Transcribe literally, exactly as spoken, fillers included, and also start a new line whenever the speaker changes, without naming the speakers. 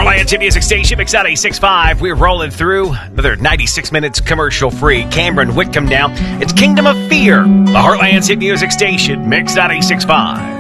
Heartland's hit music station, Mix ninety-six point five. We're rolling through another ninety-six minutes commercial-free. Cameron Whitcomb now. It's Kingdom of Fear, the Heartland's hit music station, Mix ninety-six point five.